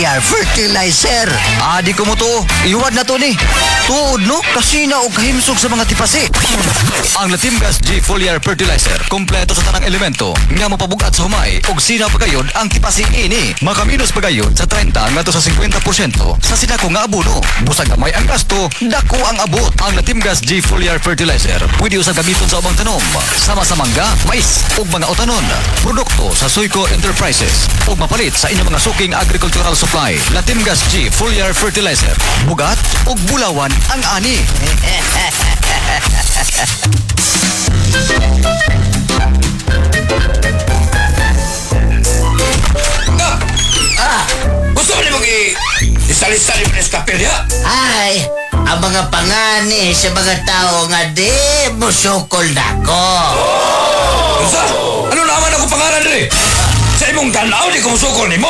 fertilizer. Di ko mo to. Iwad na to ni. Tuod no? Kasi na og kahimsog sa mga tipasi. Ang Latimgas G Foliar Fertilizer, kompleto sa tanang elemento nga mapabugat sa humay og sinaw pagayod ang tipasi ini. Makaminos pagayod sa 30 ngadto sa 50% sa sinako nga abono. Busag gamay ang gasto, dako ang abot. Ang Latimgas G Foliar Fertilizer pwede usab gamiton sa ubang tanom, sama sa mangga, mais ug mga utanon. Produkto sa Soyco Enterprises ug mapalit sa inyong mga suking agricultural supply. Latimgas G Foliar Fertilizer, bugat ug bulawan ang ani. Gusto mo nimong isali-sali mo na sa kapilya? Ay, ang mga pangani sa mga tao nga di musukol dako. Gusto? Ano naman ako pangalan rin? Sa imong tanaw, di ko musukol ni mo?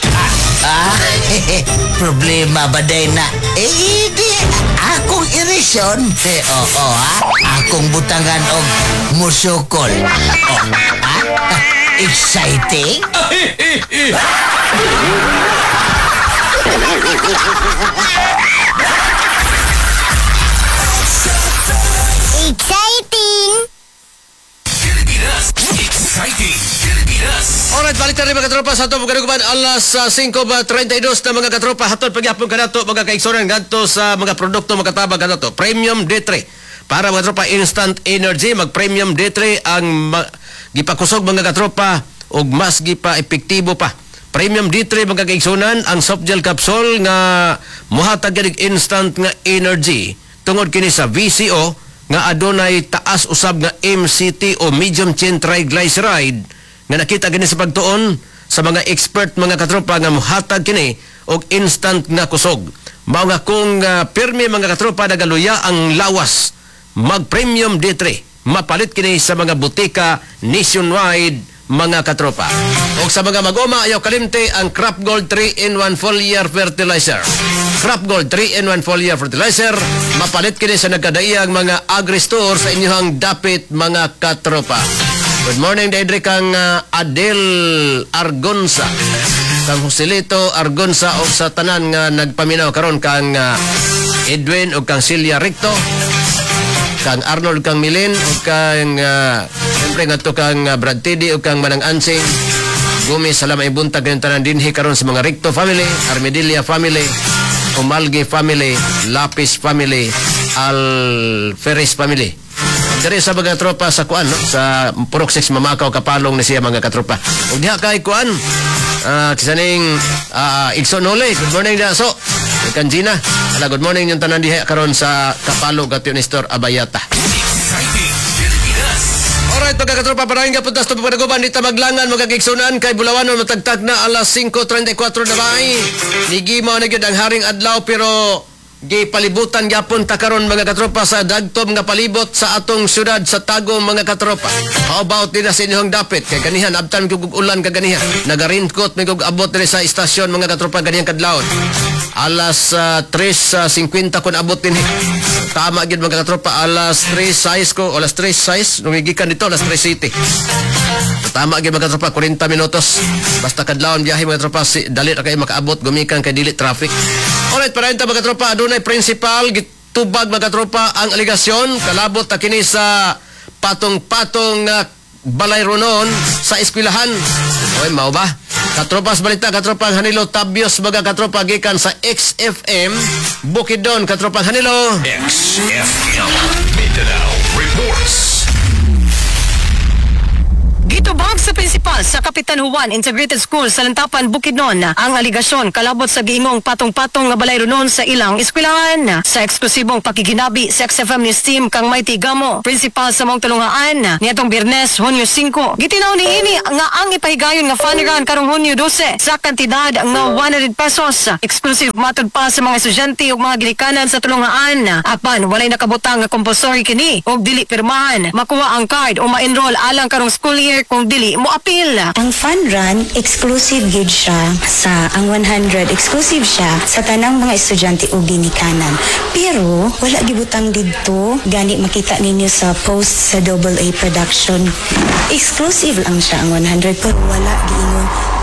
Problema ba day na? Di akong irisyon. Akong butangan og musukol. Exciting? Exciting! Exciting! Alright, balik na rin mga katropa sa ito pagkaguban alas 5:32 na mga katropa hatod pagyapon ka na ito mga kaigsonan ganito sa mga produkto makatabag ka na ito Premium D3 para mga katropa instant energy mag Premium D3 ang gipakusog mga katropa o mas gipa epektibo pa Premium D3 mga kaigsonan ang soft gel capsule nga muhatag ganig instant nga energy tungod kini sa VCO nga adunay taas usab nga MCT o medium chain triglyceride nga nakita gani sa pagtuon sa mga expert mga katropa nga muhatag kini og instant nga kusog. Mao nga kung pirmi mga katropa nagaluya ang lawas mag Premium D3 mapalit kini sa mga butika nationwide mga katropa. O sa mga magoma ayaw kalimte ang Crop Gold 3-in-1 Foliar Fertilizer. Crop Gold 3-in-1 Foliar Fertilizer mapalit kini sa nagkadaiyang mga agri-store sa inyong dapit mga katropa. Good morning, Daedre kang Adel Argonza. Kang Joselito Argonza o sa tanan nga nagpaminaw karon kang Edwin o kang Celia Ricto. Kang Arnold kang Milin o kang siyempre nga to kang Brad Teddy o kang Manang Ansing. Gumi salamay buntag ng tanan dinhi karon sa mga Ricto family, Armedilla family, Umalgi family, Lapis family, Alferez family. Dari sa mga tropa sa kuan no? Sa Purok 6 Mamakaw Kapalong na siya mga katropa. Ug diha kay kuan kisaning Igson Nole. Good morning da so. Kan Gina. Good morning yung tanan diha karon sa Kapalong Gation Store Abayata. Alright mga katropa parahin ka puntas to pagdagoban dito maglangan magagigsunan kay Bulawanon matagtag na alas 5:34 na bay. Nigi mo na gyud ang haring adlaw pero gipalibutan gyapon ta karon mga katropa sa dagtom nga palibot sa atong syudad sa Tagum mga katropa. How about din sa inyong dapit kay ganihan abtan kog ulan kaganihan. Nagarinkot may kog abot diri sa istasyon mga katropa ganihan kadlawon. Alas 3:50 kun abot din. Tama gid mga katropa alas 3:06 ko alas 3:06 nung gikan dito alas 3:07. Tama gid mga katropa 40 minutos. Basta kadlawon biyahe mga katropa dali ra kay makaabot gumikan kay dili traffic. Alright, para ito mga katropa, adunay principal, gitubag mga katropa ang aligasyon, kalabot na kini sa patong-patong balay ronon sa eskwelahan. Okay, mao ba? Katropas balita, katropang Hanilo Tabios, mga katropa, gikan sa XFM, Bukidnon, katropang Hanilo. XFM Mindanao Reports. Gitubag sa prinsipal sa Kapitan Juan Integrated School sa Lantapan, Bukidnon ang aligasyon kalabot sa giingong patong-patong nga balay runon sa ilang eskwelahan. Sa eksklusibong pakiginabi sa XFM News Team kang Mighty Gamo, prinsipal sa mong tulungaan nitong Biyernes, Hunyo 5. Gitinaw ni ini nga ang ipahigayon nga fundraan karong Hunyo 12 sa kantidad nga 100 pesos. Exclusive matod pa sa mga estudyante ug mga gilikanan sa tulungaan. Apan walay nakabutang nga compulsory kini ug dili pirmahan makuha ang card o ma-enroll alang karong school year kung dili mo apil. Ang fun run, exclusive gid siya sa ang 100. Exclusive siya sa tanang mga estudyante o ginikanan. Pero, wala gibutang didto. Gani makita ninyo sa post sa AA Production. Exclusive lang siya ang 100 pero wala giingon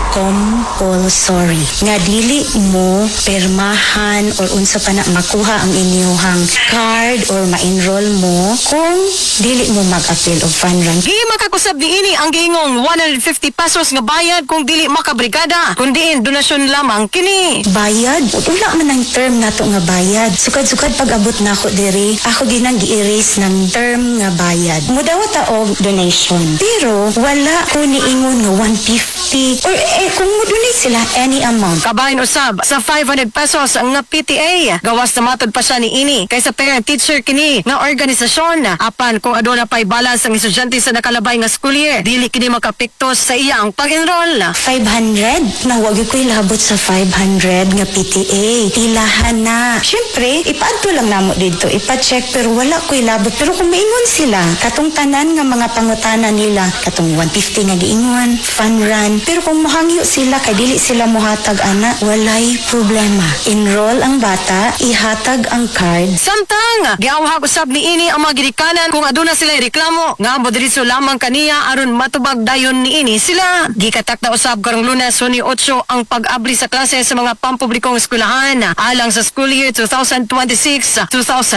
compulsory. Nga dili mo permahan or unsa pa na makuha ang inyuhang card or ma-enroll mo kung dili mo mag-appeal of fund run. Di makakusab ni ini ang giingong 150 pesos nga bayad kung dili makabrigada, kundi donasyon lamang kini. Bayad? Wala man ang term nato nga bayad. Sukad-sukad pag-abot na ako diri, ako ginang gi-erase ng term nga bayad. Mudawa ta og donation. Pero wala ko niingon nga 150 or kung mo-donate sila any amount. Kabahin usab sa 500 pesos ang nga PTA. Gawas na matod pa siya ni ini kaysa parent-teacher kini nga organisasyon. Apan kung aduna pay balance ang estudyante sa nakalabay nga school year, dili kini makapiktos sa iyang pag-enroll. 500? Na wag ko'y labot sa 500 nga PTA. Ilahan na. Siyempre, ipaadto lang namo dito. Ipa-check pero wala ko'y labot. Pero kung maingon sila, katong tanan nga mga pangutana nila, katong 150 nga giingon, fun run. Pero kung mahangyo sila, kay dili sila muhatag ana, walay problema. Enroll ang bata, ihatag ang card. Samtang giawhag usab ni ini ang mga gidikanan kung aduna sila reklamo nga moderiso lamang kaniya aron matubag dayon ni ini sila. Gikatak na usab karong Lunes, Hunyo 8 ang pag-abli sa klase sa mga pampublikong eskwelahan alang sa school year 2026-2027.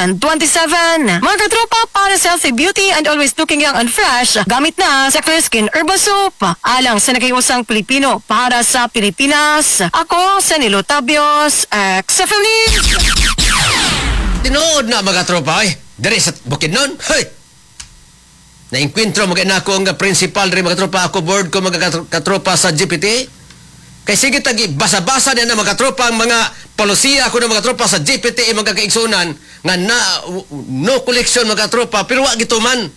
Mga katropa, para sa healthy beauty and always looking young and fresh, gamit na sa Clear Skin Herbal Soap. Alang sa nakiusang Pilipino para sa Pilipinas. Ako, Sanilo Tabios, XFM News. Tinood na mga tropa ay. Dari sa Bukidnon. Hey! Nainkwentro mga ako ang principal rin mga tropa. Ako board ko mga katropa sa GPT. Kay sige tagi basa-basa na mga tropa ang mga polisiya ako ng mga tropa sa GPT mga kaigsunan nga na no collection mga tropa pero wa gituman.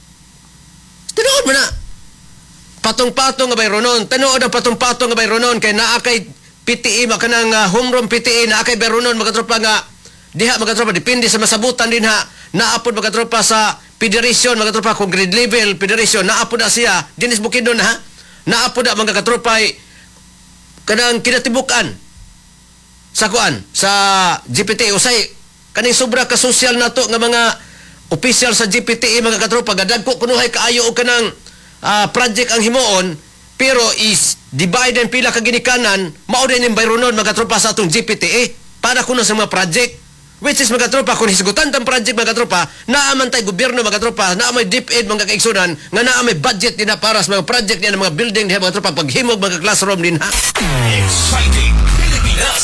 Tinood mo na. Patong-patong nga bayronon. Tinood ang patong-patong nga bayronon kay naa kay PTE makanang home run PTE naa kay bayronon mga tropa nga diha mga tropa depende sa masabutan din ha. Naapod mga tropa sa federation mga tropa kung grade level federation naapod na siya dinis Bukidnon ha. Naapod na mga katropa kanang kinatibukan sa kuan sa GPT usay kaning sobra ka social nato nga mga official sa GPT mga katropa gadagko kunuhay kaayo og kanang project ang himuon pero is divide and pila ka ginikanan mao din yung bayronon mga tropa sa atong GPT para kuno sa mga project which is mga tropa kung hisgutan tang project mga tropa naaman tay gobyerno mga tropa naamay DepEd mga kaigsunan nga naamay budget din na para sa mga project niya mga building diha mga tropa paghimog mga classroom din ha. Exciting Pilipinas.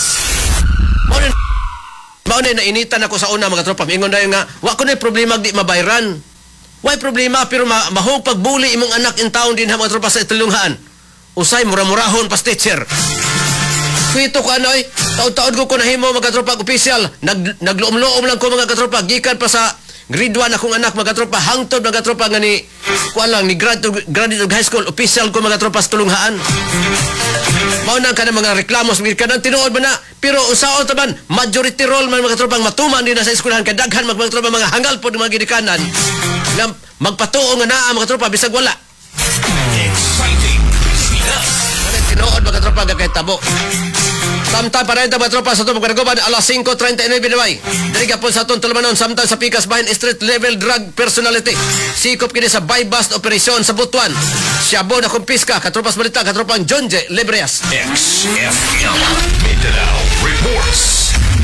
Mao na initan ako sa una mga tropa ingon dayon nga wa ko na problema di mabayran. Why problema pero mahog pagbuli imong anak in town din ha mga tropa sa itulunghaan. Usay mura-murahon pas teacher. Kuito ko anoy, taon-taon ko nahimo mga katropa official, nagluom-luom lang ko mga katropa, gikan pa sa grade 1 akong anak mga katropa, hangtod mga katropa nga ni, kuan lang, ni graduate of high school, official ko mga katropa sa tulunghaan. Maunang ka na mga reklamos, ka nang tinuod ba na, pero usaon taban, majority role man mga katropa, matuman din na sa eskwelahan, kadaghan mga katropa, mga hangal po ng mga gidikanan, na magpatuo nga naa mga katropa, bisag wala. Exciting Pilipinas. Tinuod mga katropa, kahit tabo. Samtang para ito mga tropa sa itong pagkaraguban, alas 5:39 binaway. Diriga po sa itong tulumanon, samtang sa Pikas Bahin Street Level Drug Personality. Sikop kini sa buy-bust operasyon sa Butuan. Siyabo na kumpiska, katropas balita, katropang John J. Lebreas. XFM Mindanao Reports.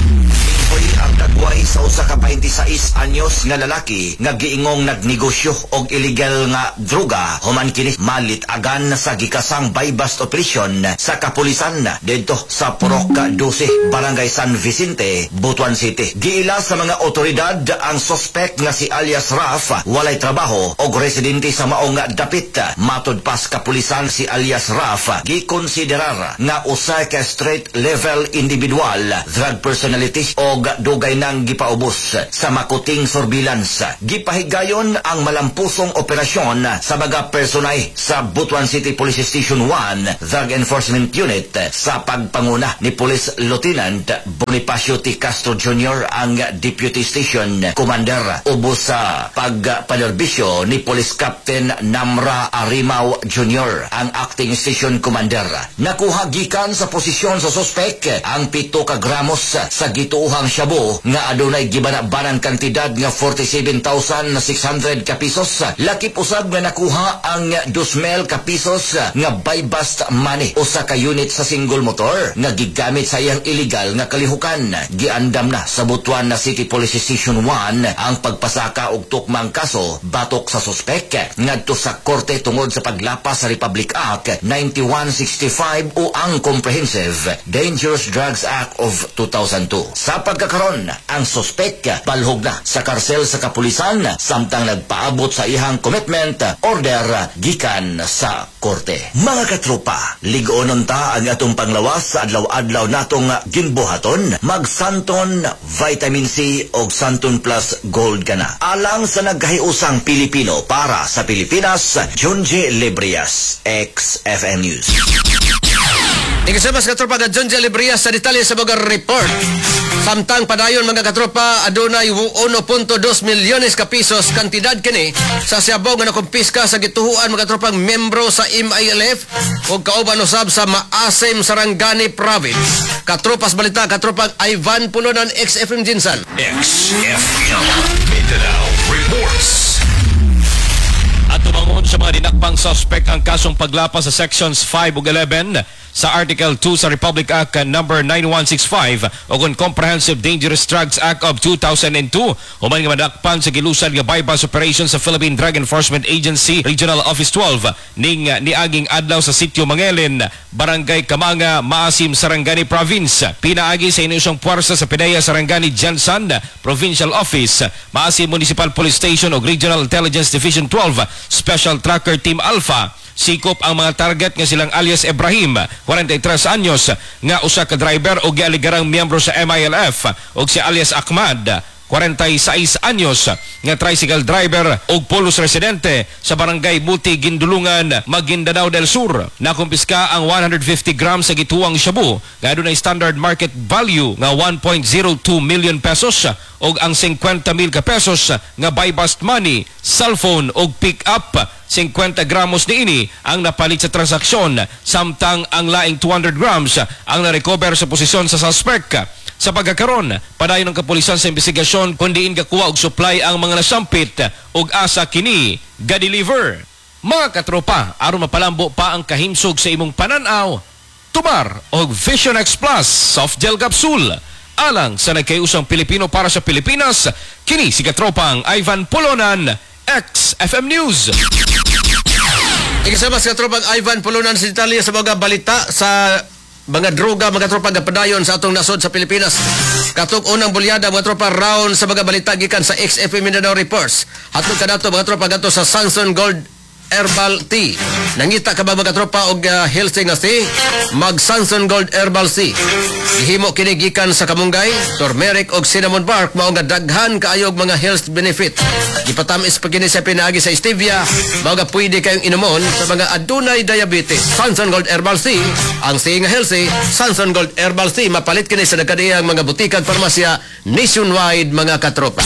Hoy ang dagway sa usa ka 26 anyos nga lalaki nga giingong nagnegosyo og illegal nga droga human kini malit agan sa gikasang buy-bust operation sa kapulisan didto sa Purok 12 Barangay San Vicente, Butuan City. Giila sa mga otoridad ang suspect nga si alias Raf walay trabaho og residente sa maong dapit. Matud pas kapulisan si alias Raf gikonsiderar nga usa ka street level individual drug personality og dugay nang gipaubos sa makuting surveillance. Gipahigayon ang malampusong operasyon sa mga personay sa Butuan City Police Station 1 Drug Enforcement Unit sa pagpanguna ni Police Lieutenant Bonifacio T. Castro Jr. ang Deputy Station Commander. Ubos sa pagpanerbisyo ni Police Captain Namra Arimao Jr. ang Acting Station Commander. Nakuha gikan sa posisyon sa suspect ang 7 ka gramos sa gituuhang shabu nga adunay gibanabana tanan kantidad nga 47,600 ka pesos. Lakip usab nga nakuha ang 2,000 ka pesos nga buy bust money usa ka unit sa single motor nga gigamit sa iyang illegal nga kalihukan. Giandam na sa Butuan na City Police Station 1 ang pagpasaka og tukmang kaso batok sa suspek ngadto sa korte tungod sa paglapas sa Republic Act 9165 o ang Comprehensive Dangerous Drugs Act of 2002. Sa pagkakaron, ang suspek palhog na sa karsel sa kapulisan samtang nagpaabot sa ihang commitment order gikan sa korte. Mga katropa, ligonon ta ang atong panglawas sa adlaw-adlaw natong ginbuhaton. Magsanton Vitamin C o Santon Plus Gold ka na. Alang sa nagkahiusang Pilipino para sa Pilipinas, Junji Librias, XFM News. Ikasabas katropa ka John J. Librias sa detalye sa mga report. Samtang padayon mga katropa, adunay 1.2 milyones ka pesos kantidad kini sa siyabaw nga nakumpiska sa gituhuan mga katropang membro sa MILF o kauban usab sa Maasim Sarangani Province. Katropas balita katropang Ivan Pulonan XFM Jinsan. XFM Mindanao Reports. At tumangon sa mga dinakpang suspect ang kasong paglapas sa Sections 5 ug 11 sa Article 2 sa Republic Act number 9165 o Comprehensive Dangerous Drugs Act of 2002 human nga madakpan sa gilusan nga bypass operation sa Philippine Drug Enforcement Agency Regional Office 12 ning niaging adlaw sa Sitio Mangelin, Barangay Kamanga, Maasim, Sarangani Province. Pinaagi sa inuusong puwersa sa PIDEA Sarangani Jansan Provincial Office, Maasim Municipal Police Station o Regional Intelligence Division 12 Special Tracker Team Alpha. Sikop ang mga target nga silang alias Ibrahim, 43 anyos, nga usa ka driver o gialigarang miyembro sa MILF, o si alias Ahmad, 46 anyos, nga tricycle driver o polos residente sa Barangay Buti, Gindulungan, Maguindanao del Sur. Nakumpiska ang 150 grams sa gituang shabu nga adunay standard market value nga 1.02 million pesos o ang 50,000 ka pesos nga buy bust money, cellphone o pick-up. 50 gramos niini ang napalit sa transaksyon, samtang ang laing 200 grams ang na-recover sa posisyon sa suspect. Sa pagkakaron, padayon ng kapulisan sa investigasyon kung diin gakuha og supply ang mga nasampit og asa kini ga-deliver. Mga katropa, aron mapalambo pa ang kahimsog sa imong pananaw, tumar og Vision X Plus soft gel capsule. Alang sa nagkayusang Pilipino para sa Pilipinas, kini si katropang Ivan Pulonan, XFM News. Ikasabas katropang Ivan Pulonan sa detalye sa mga balita sa mga droga mga tropa gapadayon sa atong nasod sa Pilipinas. Katok unang bulyada mga tropa round sa mga balita gikan sa XFM Mindanao Reports. Hatod kanato mga tropa gadto sa Sanson Gold Herbal Tea. Nangita ka ba mga tropa og healthy nga tea? Mag Sanson Gold Herbal Tea. Gihimo kini gikan sa kamunggay, turmeric og cinnamon bark, mao nga daghan kaayog mga health benefit. Gipatamis pa kini sa pinaagi sa stevia, mao nga pwede kayong inumon sa mga adunay diabetes. Sanson Gold Herbal Tea, ang tea nga healthy. Sanson Gold Herbal Tea mapalit kini sa nagkadiyang mga butika at farmasya nationwide mga katropa.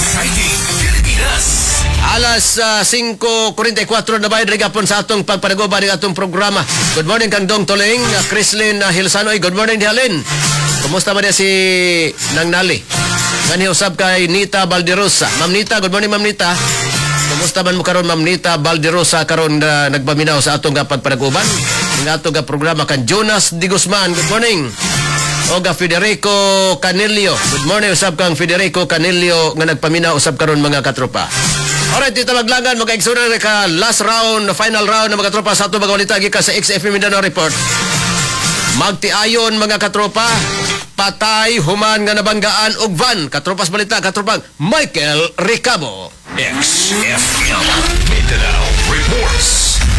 Alas 5:44 na bayad rigapon sa atong pagpanagoba ng atong programa. Good morning kang Dong Toling, Chrislyn Hilsanoy. Good morning Dihalin. Kumusta ba niya si Nang Nali? Ngani usab kay Nita Balderosa. Ma'am Nita, good morning Ma'am Nita. Kumusta man mo karon Ma'am Nita Balderosa karon na nagpaminaw sa atong pagpanagoban ng atong programa kan Jonas Di Guzman. Good morning. Oga Federico Canilio. Good morning usab kang Federico Canilio nga nagpaminaw usab karon mga katropa. Alright, dito maglangan, mag-exura ka last round, final round ng mga katropa sa ito mga balita gikan sa XFM Mindanao Report. Magtiayon mga katropa, patay human nga nabanggaan og van. Katropas balita, katropang Michael Ricamo. XFM Mindanao Reports.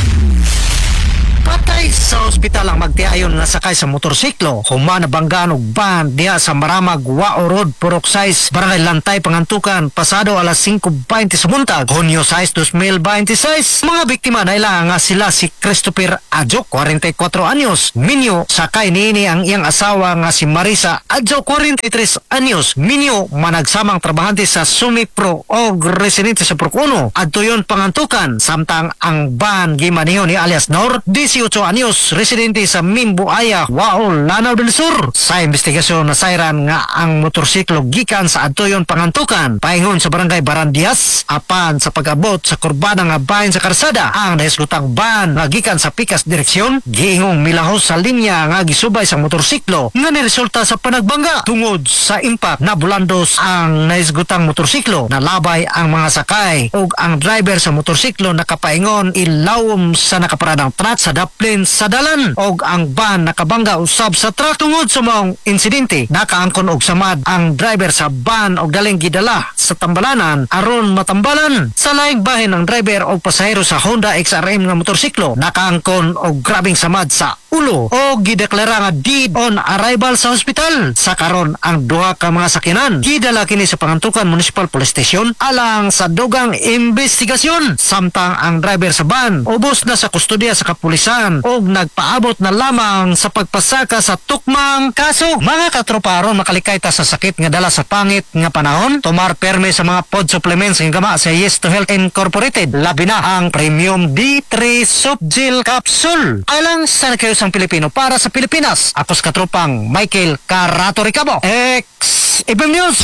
Patay sa ospital ang magtiayon nga sakay sa motorsiklo. Human na banggaan og van diha sa Maramag, Wao Road, Purok 6, Barangay Lantay, Pangantukan, pasado alas 5:20 sa buntag, Hunyo 6, 2026. Mga biktima na ilang nga sila si Christopher Adjok, 44 anyos, Minyo. Sakay niini ang iyang asawa nga si Marisa Adjok, 43 anyos, Minyo. Managsamang trabahante sa Sumipro o residente sa Purok 1. Adto yon Pangantukan. Samtang ang van gimaniho ni alias Nor, 18 18 anyos, residente sa Mimbuaya, Waol, Lanao del Sur. Sa investigasyon nasayran nga ang motorsiklo gikan sa adtoyon pangantukan paingon sa barangay Barandias apan sa pag-abot sa kurbana nga bahin sa karsada ang nahisgutang van nga gikan sa pikas direksyon giingong milahos sa linya nga gisubay sa motorsiklo nga niresulta sa panagbangga tungod sa impact na bulandos ang nahisgutang motorsiklo. Nalabay ang mga sakay ug ang driver sa motorsiklo nakapaingon ilawom sa nakaparadang truck sa daplin sa dalan og ang van nakabangga usab sa truck. Tungod sa maong insidente nakaangkon og samad ang driver sa van og daling gidala sa tambalanan aron matambalan. Sa laing bahin ng driver og pasahero sa Honda XRM nga motorsiklo nakaangkon og grabing samad sa ulo o gideklara nga dead on arrival sa hospital. Sa karon ang duha ka mga sakyanan gidala kini sa Pangantukan Municipal Police Station alang sa dugang investigasyon, samtang ang driver sa van ubos na sa kustodiya sa kapulisan og nagpaabot na lamang sa pagpasaka sa tukmang kaso. Mga katropa, aron makalikay ta sa sakit nga dala sa pangit nga panahon, tumar perme sa mga pod supplements nga gama sa Yes to Health Incorporated, labi na ang Premium D3 Subgel Capsule alang sa nakayusang Pilipino para sa Pilipinas. Ako sa katropang Michael Carato Ricabo, X-Ibang News.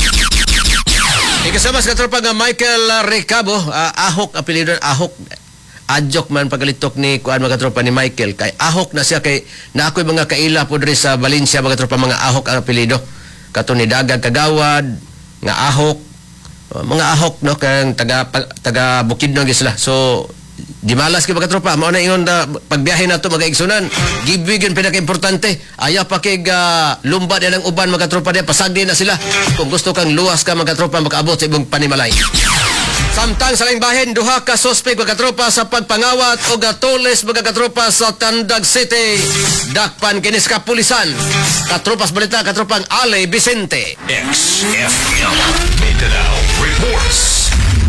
Ikasama sa katropang Michael Ricabo, Ahok apelido, Ahok Adjok man pagalitok ni kuan mga katropa ni Michael kay Ahok na siya kay na ako'y mga kaila po diri sa Valencia mga katropa, mga Ahok ang apelido kato ni Dagang Kagawad nga Ahok, mga Ahok no kang taga Bukidnon gisla. So di malas kay mga katropa mao na ingon pagbiyahe nato mga igsunan gibigan pinaka importante aya pa kay lumbad ang uban mga katropa dia pasagdi na sila kung gusto kang luwas ka mga katropa makaabot sa ibong panimalay. Samtang sa laing bahin, duha ka suspek mga katropa sa pagpangawat o gatoles mga katropa sa Tandag City. Dakpan kinis kapulisan. Katropas balita, katropang Ale Vicente. XFM Mindanao Reports.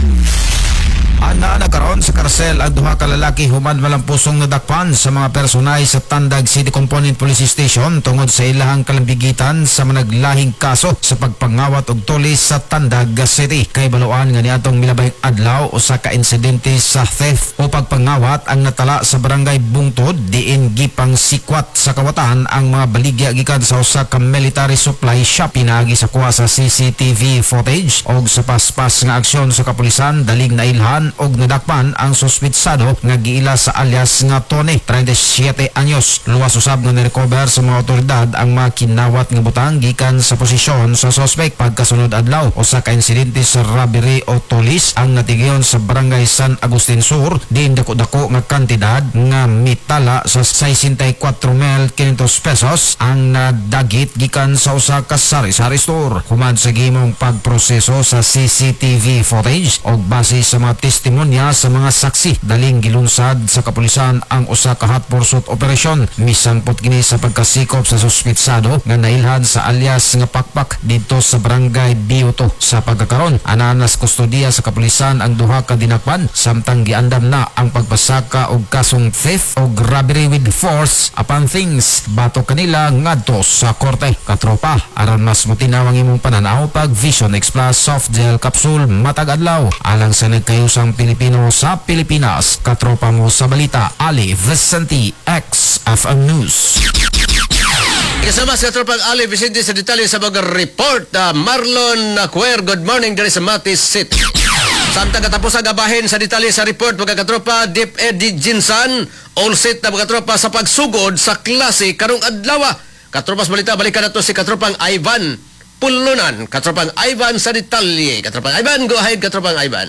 Ana nagkaroon sa karsel ang duha ka lalaki human malampusong nadakpan sa mga personay sa Tandag City Component Police Station tungod sa ilahang kalambigitan sa managlahing kaso sa pagpangawat og tulis sa Tandag City. Kay baluan nga niadtong milabayng adlaw usa ka insidente sa theft o pagpangawat ang natala sa barangay Bungtod diin gipang sikwat sa kawatan ang mga baligya gikan sa usa ka military supply shop. Pinagi sa kuha sa CCTV footage og sa paspas nga aksyon sa kapulisan daling nailhan og nadakpan ang suspitsado nga giila sa alias nga Tony, 37 anyos. Luwas usab nga nirecover sa mga otoridad ang mga kinawat nga butang gikan sa posisyon sa suspect. Pagkasunod adlaw usa ka insidente sa robbery o tulis ang natigyon sa barangay San Agustin Sur din dako-dako nga kantidad nga mitala sa 64,500 pesos ang nadagit gikan sa usa ka sari-sari store. Human sa gimong pagproseso sa CCTV footage og base sa mga testimonya sa mga saksi daling gilunsad sa kapulisan ang usa ka hot pursuit operation. Misampot kini sa pagkasikop sa suspitsado nga nailhan sa alias nga Pakpak dito sa barangay Biuto. Sa pagkakaron ananas kustodiya sa kapulisan ang duha ka dinakpan samtang giandam na ang pagpasaka og kasong theft o robbery with force upon things. Bato kanila ngadto sa korte. Katropa, aron mas mutinawang imong pananaw pag Vision X Plus Soft Gel Capsule matag adlaw alang sa nagkayusang Pilipino sa Pilipinas. Katropa mo sa balita, Ali Vicente, XFM News. Kasama sa katropang Ali Vicente sa detalye sa mga report. Marlon Cuer, good morning dari sa Matis City. Samtang katapos ang gabahin sa detalye sa report mga katropa, Deep Eddie Jinsan, all set na mga katropa sa pagsugod sa klase karong adlaw. Katropas balita, balikan na to si katropang Ivan Pulunan. Katropang Ivan sa detalye. Katropang Ivan, go ahead katropang Ivan.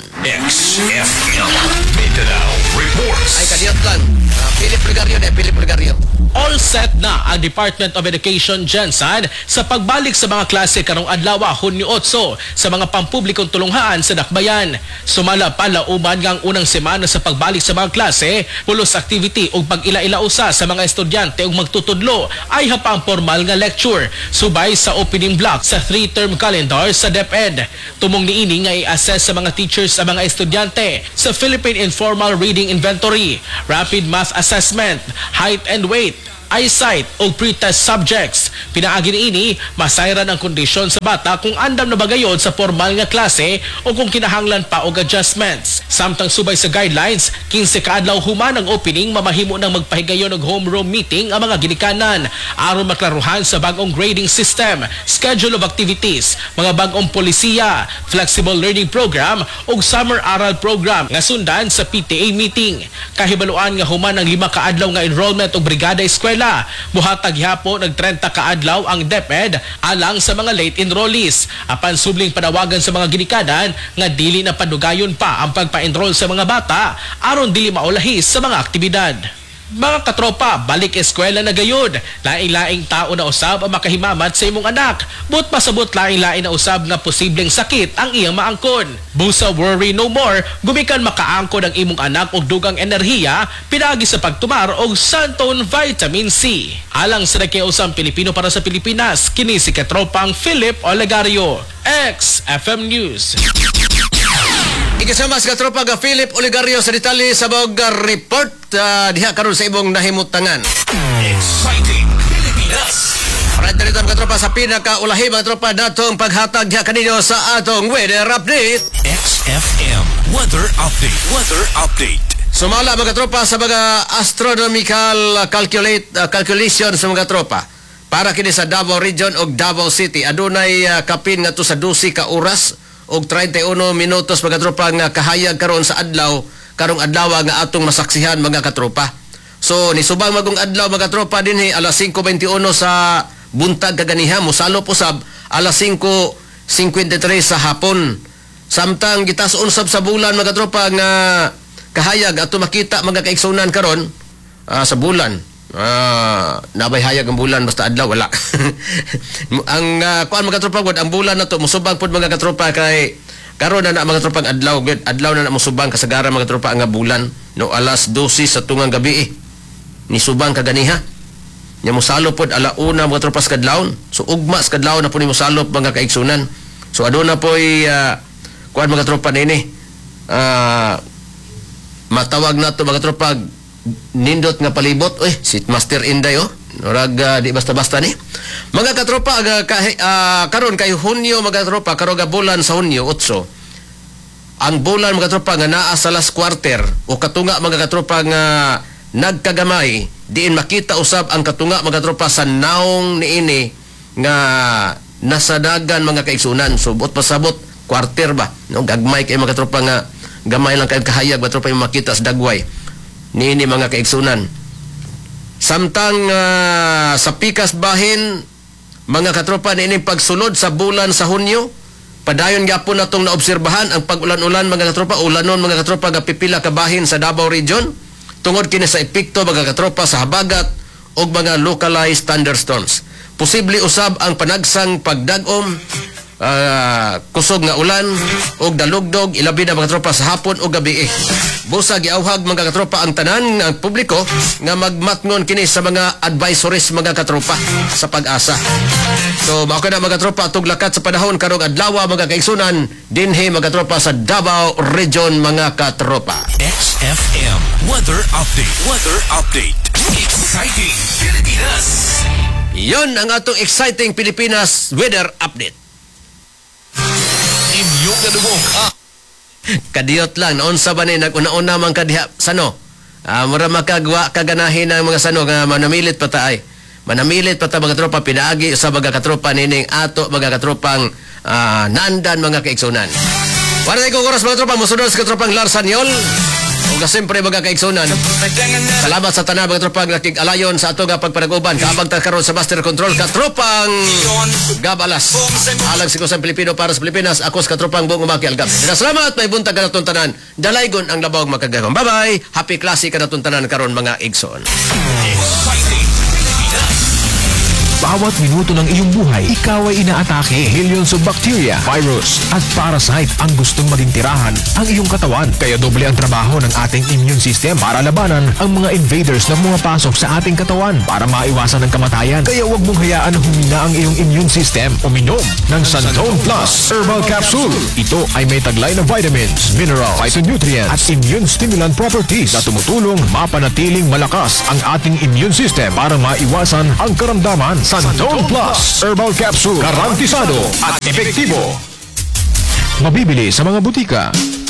XFM Mindanao Reports. Ay kaniyot lang. Philip Legario. All set na ang Department of Education Jensen sa pagbalik sa mga klase karong adlaw Hunyo 8 sa mga pampublikong tulunghaan sa Dakbayan. Sumala pa lauban nga ang unang semana sa pagbalik sa mga klase, pulos activity ug pag-ila-ila usa sa mga estudyante ug magtutudlo ay hapang formal nga lecture subay sa opening block sa 3-term calendar sa DepEd. Tumong niini nga i-assess sa mga teachers ang mga estudyante sa Philippine Informal Reading Inventory, Rapid Math Assessment, Height and Weight, eyesight o pre-test subjects. Pinaagi ini, masayran ang kondisyon sa bata kung andam na bagayod sa formal nga klase o kung kinahanglan pa og adjustments. Samtang subay sa guidelines, 15 kaadlaw human ang opening, mamahimo nang magpahigayon og homeroom meeting ang mga ginikanan aron maklaruhan sa bagong grading system, schedule of activities, mga bagong polisiya, flexible learning program ug summer aral program nga sundan sa PTA meeting. Kahibaluan nga human ang 5 kaadlaw nga enrollment og brigada eskwela. Buhatag hapon og 30 kaadlaw ang DepEd alang sa mga late enrollees. Apan subling panawagan sa mga ginikanan nga dili na padugayon pa ang pagpa-enroll sa mga bata aron dili maulahis sa mga aktibidad. Mga katropa, balik eskwela na gayud. Laing-laing tao na usab ang makahimamat sa imong anak. But pasabot laing-laing na usab nga posibleng sakit ang iyang maangkon. Busa worry no more, gumikan makaangkon ang imong anak og dugang enerhiya pinagi sa pagtumar og Santon Vitamin C. Alang sa nakiusang Pilipino para sa Pilipinas, kini si katropang Philip Olegario, XFM News. Ikasama sa katropa nga Philip Olegario sa detalye sa mga report diha karon sa imong nahimutangan. Exciting Pilipinas. Para dito mga katropa sa pinakaulahi mga tropa datong paghatag diha kaninyo sa atong weather update. XFM Weather Update. Weather Update. Sumala mga tropa sa mga astronomical calculation sa mga tropa. Para kini sa Davao Region o Davao City, adunay kapin nga to sa 12 ka oras og 31 minutos mga tropa nga kahayag karon sa adlaw, karong adlaw nga atong masaksihan mga katropa. So nisubang magong adlaw mga tropa dinhi alas 5:21 sa buntag kaganiha, mosalo po sab alas 5:53 sa hapon. Samtang gitas-on sab sa bulan mga tropa nga kahayag ato makita mga kaigsunan karon sa bulan. Nabay hayag ang bulan basta adlaw wala. Ang kuan mga tropa gud ang bulan nato musubang pud mga katropa kay karon na mga tropang adlaw gud adlaw na musubang kasagaran mga tropa nga bulan no alas 12 sa tungang gabi ni subang kaganiha nya musalo pod alauna mga tropa sa kadlawon. So ugma sa kadlawon na pud ni musalop mga kaigsunan. So aduna poy kuan mga tropa nini matawag nato mga tropa nindot nga palibot. Si Master Inday Murag di basta-basta ni. Mga katropa karon kay Hunyo mga katropa karon bulan sa Hunyo 8. Ang bulan mga katropa nga naa sa last quarter o katunga mga katropa nga nagkagamay diin makita usab ang katunga mga katropa sa naong niini nga nasa dagan mga kaigsunan. So bot pasabot quarter ba no gagmay kay mga katropa nga gamay lang kay kahayag mga katropa yung makita sa dagway niini mga kaigsunan. Samtang sa pikas bahin mga katropa niini pagsulod sa bulan sa Hunyo padayon gyapon natong naobserbahan ang pag-ulan-ulan mga katropa ulanon mga katropa gapipila ka bahin sa Davao Region tungod kini sa epekto mga katropa sa habagat og mga localized thunderstorms. Posible usab ang panagsang pagdagom kusog nga ulan og dalugdog ilabi na mga tropa sa hapon o gabi. Busa giawhag mga katropa ang tanan ang publiko nga magmatngon kini sa mga advisories mga katropa sa pag-asa. So mao kana mga katropa atong lakat sa panahon karong adlaw mga kaigsunan dinhi mga katropa sa Davao Region mga katropa. XFM Weather Update. Weather Update. Exciting Pilipinas. Yon ang atong exciting Pilipinas weather update. Inyong kadumog Kadiyot lang naunsa ba ni naguna-una man kadiha sano mura makagwa kaganahin ng mga sano nga manamilit pa ta ay manamilit pa ta mga tropa pinaagi sa mga katropa nining ato mga katropang nandan mga kaigsunan. Para tayo oras mga tropa musunod sa katropang Larsanyol o siyempre mga kaigsunan. Salamat sa tanan mga tropang nakig-alayon sa ato nga pagpanag-uban kaabang ta karon sa Master Control katropang Gabalas alang si Kusang Pilipino para sa Pilipinas ako sa katropang Buong Umaki Algab. Salamat may buntag ka natong tanan dalaygon ang labawang makagahom. Bye bye happy klase ka natong tanan karon mga igsoon. Exciting Pilipinas. bawat minuto ng iyong buhay, ikaw ay inaatake. Millions of bacteria, virus, at parasite ang gustong maging tirahan ang iyong katawan. Kaya doble ang trabaho ng ating immune system para labanan ang mga invaders na pumapasok sa ating katawan para maiwasan ang kamatayan. Kaya huwag mong hayaan na humina ang iyong immune system. Uminom ng Santone Plus Herbal Capsule. Ito ay may taglay na vitamins, minerals, phytonutrients at immune stimulant properties na tumutulong mapanatiling malakas ang ating immune system para maiwasan ang karamdaman. Santone Plus Herbal Capsule. Garantisado at epektibo. Mabibili sa mga butika.